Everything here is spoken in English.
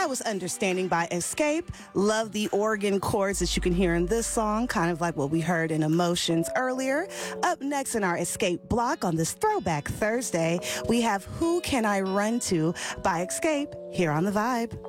was Understanding by Escape. Love the organ chords that you can hear in this song, kind of like what we heard in Emotions earlier. Up next in our Escape block on this Throwback Thursday, we have Who Can I Run To by Escape here on The Vibe.